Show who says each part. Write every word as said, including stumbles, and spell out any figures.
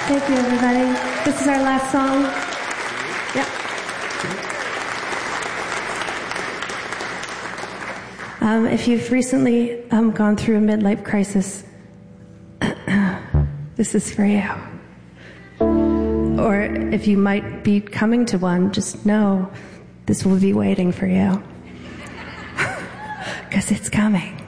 Speaker 1: Thank you, everybody. This is our last song. Yeah. Um, if you've recently um, gone through a midlife crisis, this is for you. Or if you might be coming to one, just know this will be waiting for you. Because it's coming.